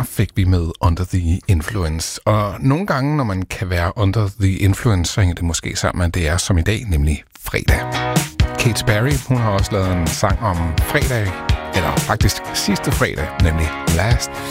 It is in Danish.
der fik vi med Under the Influence. Og nogle gange, når man kan være under the influence, så hænger det måske sammen med, at det er som i dag, nemlig fredag. Katy Perry, hun har også lavet en sang om fredag, eller faktisk sidste fredag, nemlig Last